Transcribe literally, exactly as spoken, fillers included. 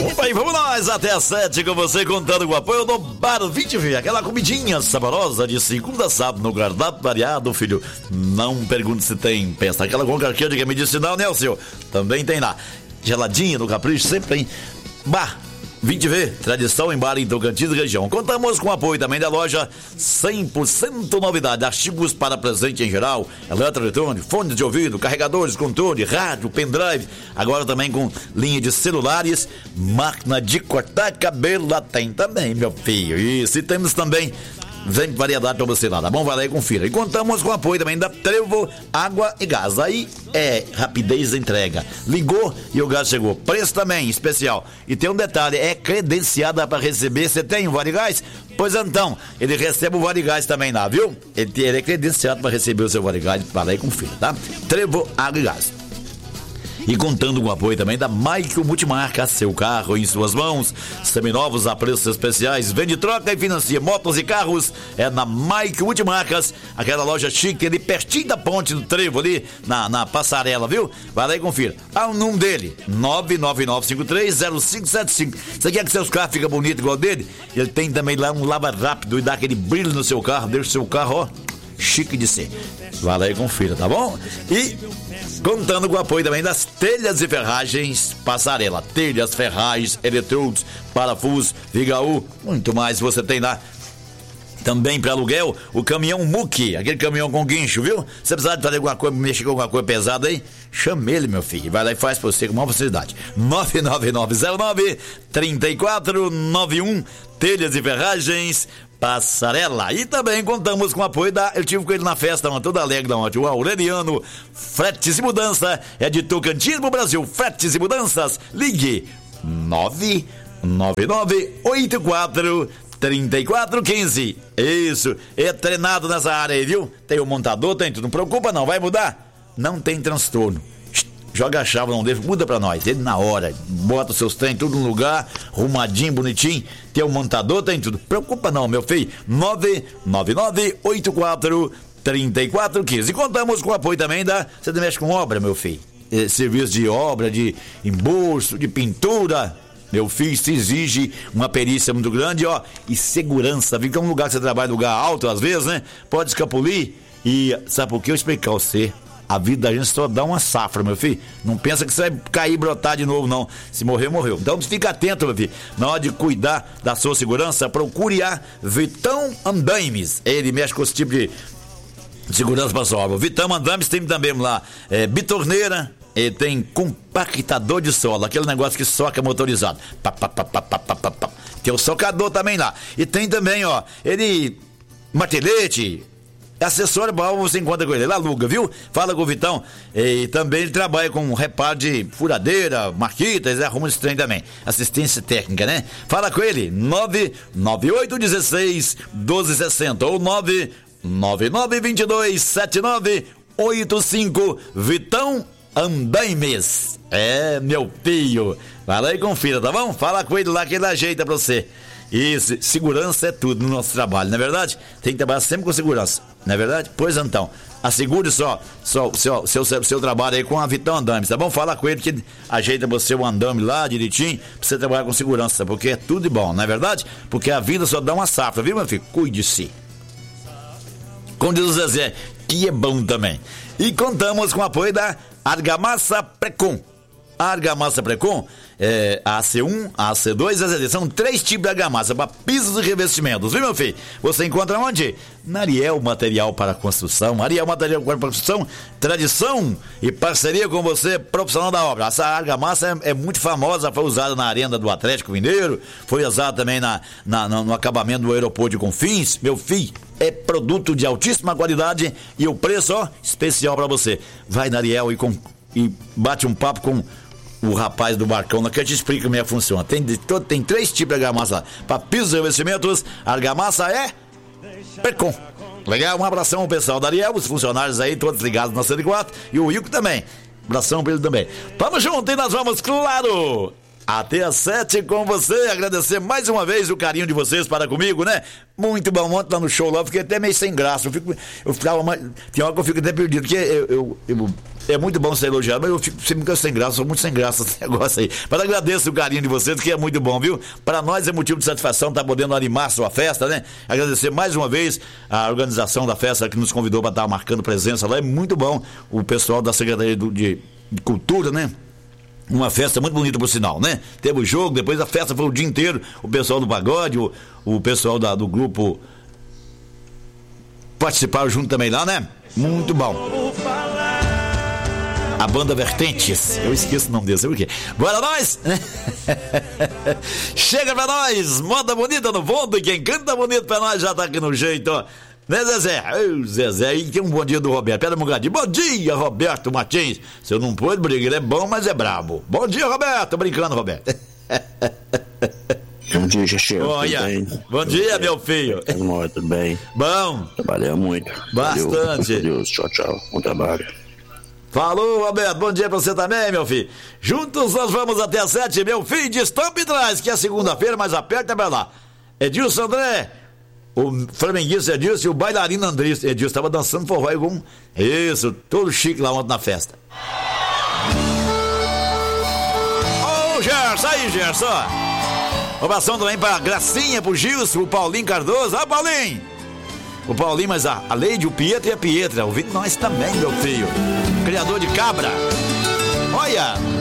Opa, e vamos nós até às sete com você, contando com o apoio do Bar vinte V, aquela comidinha saborosa de segunda a sábado no cardápio variado, filho. Não pergunte se tem, pensa, aquela com carqueira que é medicinal, né, o senhor? Também tem lá. Geladinha no Capricho, sempre tem. Bar vinte V, tradição em bar em Tocantins e região. Contamos com o apoio também da loja cem por cento novidade, artigos para presente em geral, eletroeletrônico, fones de ouvido, carregadores, controle, rádio, pendrive, agora também com linha de celulares, máquina de cortar cabelo, lá tem também, meu filho. Isso, e temos também vem variedade pra você lá, tá bom? Vai lá e confira. E contamos com o apoio também da Trevo Água e Gás. Aí é rapidez da entrega. Ligou e o gás chegou. Preço também especial. E tem um detalhe, é credenciada para receber. Você tem o Varigás? Pois então, ele recebe o Varigás também lá, viu? Ele, ele é credenciado para receber o seu Varigás. Vai lá e confira, tá? Trevo Água e Gás. E contando com o apoio também da Michael Multimarca, seu carro em suas mãos, seminovos a preços especiais, vende, troca e financia motos e carros, é na Michael Multimarcas, aquela loja chique ali pertinho da ponte do Trevo ali, na, na passarela, viu? Vai lá e confira. Ah, o número dele, nove nove nove cinco três zero cinco sete cinco. Você quer que seus carros fiquem bonitos igual dele? Ele tem também lá um lava rápido e dá aquele brilho no seu carro, deixa o seu carro, ó, chique de ser. Vai lá e confira, tá bom? E contando com o apoio também das telhas e ferragens Passarela. Telhas, ferragens, eletrodos, parafusos, Vigaú, muito mais você tem lá. Também para aluguel, o caminhão Muki, aquele caminhão com guincho, viu? Se precisar de fazer alguma coisa, mexer com alguma coisa pesada aí, chame ele, meu filho. Vai lá e faz pra você com maior facilidade. nove nove nove zero nove três quatro nove um, Telhas e Ferragens Passarela. E também contamos com o apoio da... Eu tive com ele na festa, mano, toda alegre ontem. O Aureliano, Fretes e Mudança, é de Tocantins pro Brasil. Fretes e Mudanças, ligue nove nove nove oito quatro trinta e quatro quinze. Isso, é treinado nessa área aí, viu? Tem o montador, tem tudo. Não preocupa não, vai mudar? Não tem transtorno. Joga a chave, não deixa, muda pra nós. Ele na hora, bota os seus trem tudo no lugar, arrumadinho, bonitinho. Tem o montador, tem tudo. Preocupa não, meu filho. nove nove nove oito quatro trinta e quatro quinze. E contamos com o apoio também da... Você mexe com obra, meu filho? É, serviço de obra, de embolso, de pintura... Meu filho, se exige uma perícia muito grande, ó, e segurança, viu? Que é um lugar que você trabalha, lugar alto, às vezes, né? Pode escapulir e, sabe por que eu explicar a você? A vida da gente só dá uma safra, meu filho. Não pensa que você vai cair e brotar de novo, não. Se morrer, morreu. Então, fica atento, meu filho. Na hora de cuidar da sua segurança, procure a Vitão Andames. Ele mexe com esse tipo de segurança para sua obra. Vitão Andames tem também lá, é, bitorneira. Ele tem compactador de solo, aquele negócio que soca motorizado. Pá, pá, pá, pá, pá, pá, pá. Tem o socador também lá. E tem também, ó, ele... martelete, acessório bom, você encontra com ele. Ele aluga, viu? Fala com o Vitão. E também ele trabalha com reparo de furadeira, marquitas, ele arruma esse trem também. Assistência técnica, né? Fala com ele, nove nove oito um seis um dois seis zero ou nove nove nove dois dois sete nove oito cinco. Vitão Andames. É, meu filho. Vai lá e confira, tá bom? Fala com ele lá que ele ajeita pra você. Isso, segurança é tudo no nosso trabalho, não é verdade? Tem que trabalhar sempre com segurança, não é verdade? Pois então, assegure só, só o seu, seu, seu, seu trabalho aí com a Vitão Andames, tá bom? Fala com ele que ajeita você o andame lá direitinho pra você trabalhar com segurança, porque é tudo de bom, não é verdade? Porque a vida só dá uma safra, viu, meu filho? Cuide-se. Como diz o Zezé, que é bom também. E contamos com o apoio da Argamassa Precon. A argamassa Precon, é, a A C um, a A C dois, a A C três, são três tipos de argamassa para pisos e revestimentos, viu, meu filho? Você encontra onde? Na Ariel Material para Construção. Ariel Material para Construção, tradição e parceria com você, profissional da obra. Essa argamassa é, é muito famosa, foi usada na arena do Atlético Mineiro, foi usada também na, na, no acabamento do aeroporto de Confins. Meu filho, é produto de altíssima qualidade e o preço, ó, especial para você. Vai na Ariel e, com, e bate um papo com o rapaz do barcão, que eu te explico como é que funciona. Tem, de, todo, tem três tipos de argamassa lá. Para pisos e revestimentos, a argamassa é Precon. Legal? Um abração ao pessoal da Ariel, os funcionários aí, todos ligados na cento e quatro, e o Wilco também. Abração pra ele também. Tamo junto e nós vamos, claro, Até às sete com você, agradecer mais uma vez o carinho de vocês para comigo, né? Muito bom, ontem lá no show lá, eu fiquei até meio sem graça, eu, fico, eu ficava mais, tem hora que eu fico até perdido, porque eu, eu, eu, é muito bom ser elogiado, mas eu fico sempre sem graça, sou muito sem graça esse negócio aí. Mas agradeço o carinho de vocês, que é muito bom, viu? Para nós é motivo de satisfação estar podendo animar a sua festa, né? Agradecer mais uma vez a organização da festa que nos convidou para estar marcando presença lá, é muito bom o pessoal da Secretaria de, de, de Cultura, né? Uma festa muito bonita, por sinal, né? Teve o jogo, depois a festa foi o dia inteiro. O pessoal do pagode, o, o pessoal da, do grupo participaram junto também lá, né? Muito bom. A banda Vertentes. Eu esqueço o nome desse, sabe o quê? Bora nós! Chega pra nós! Moda bonita no fundo, e quem canta bonito pra nós já tá aqui no jeito, ó. Né, Zezé? Ô, Zezé, e tem um bom dia do Roberto. Pera um bocadinho. Bom dia, Roberto Martins. Se eu não pôde brigar, ele é bom, mas é brabo. Bom dia, Roberto. Tô brincando, Roberto. Bom dia, Chechel. Olha, bom dia, meu filho. Tudo bem? Bom. Trabalhando muito. Bastante. Valeu. Deus, tchau, tchau. Bom trabalho. Falou, Roberto. Bom dia pra você também, meu filho. Juntos nós vamos até às sete, meu filho. De estampa e trás, que é segunda-feira, mas aperta pra lá. Edilson André. O flamenguista Edilson e o bailarino Andrés Edilson tava dançando forró igual. Isso, todo chique lá ontem na festa. Ô, oh, Gerson, aí, Gerson. Ovação também pra Gracinha, pro Gilson, pro Paulinho Cardoso. Ah, Paulinho! O Paulinho, mas a, a Leide, o Pietro e a Pietra, ouvindo nós também, meu filho. Criador de cabra. Olha!